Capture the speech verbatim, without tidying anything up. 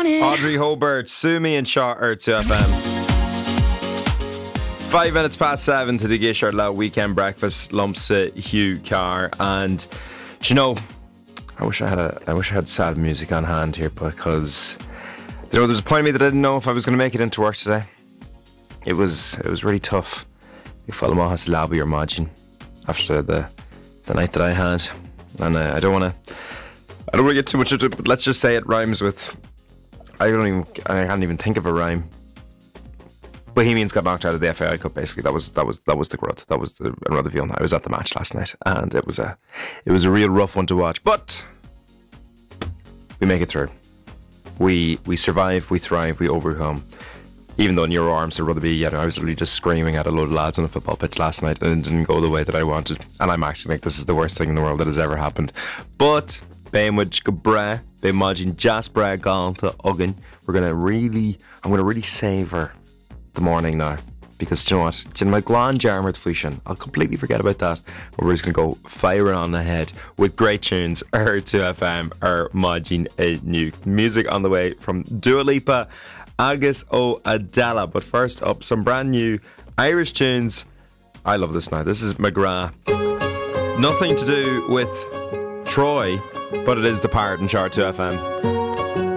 Audrey Hobart, Sue Me and Shaw R two F M. Five minutes past seven to the Gishard Low Weekend Breakfast. Lumps uh, Hugh Carr. And do you know, I wish I had a I wish I had sad music on hand here, because you know, there was a point of me that I didn't know if I was going to make it into work today. It was it was really tough. You follow my house lobby or margin after the the night that I had, and uh, I don't want to I don't want to get too much into it, but let's just say it rhymes with. I don't even I can't even think of a rhyme. Bohemians got knocked out of the F A I Cup. Basically, that was that was that was the growth. That was the another view. I was at the match last night, and it was a it was a real rough one to watch. But we make it through. We we survive. We thrive. We overcome. Even though in your arms at Rugby, yeah, I was literally just screaming at a load of lads on a football pitch last night, and it didn't go the way that I wanted. And I'm acting like this is the worst thing in the world that has ever happened. But Bainwood, Gabra, they imagine Jasper gone to Uggan. We're gonna really, I'm gonna really savour the morning now, because do you know what? It's in my glán jarmard fuishin. I'll completely forget about that. We're just gonna go firing on ahead with great tunes. R two F M, or Majin a new music on the way from Dua Lipa, Agus O Adela. But first up, some brand new Irish tunes. I love this now. This is McGrath. Nothing to do with Troy, but it is the part in Chart two F M.